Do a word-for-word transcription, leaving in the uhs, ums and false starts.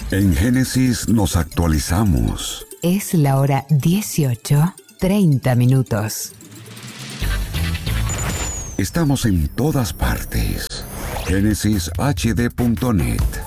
En Génesis nos actualizamos. Es la hora dieciocho, treinta minutos. Estamos en todas partes. Génesis H D punto net